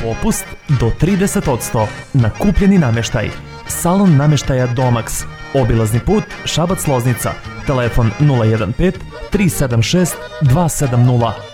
Popust do 30% na kupljeni namještaj. Salon namještaja Domax. Obilazni put Šabac-Loznica. Telefon 015 376 270.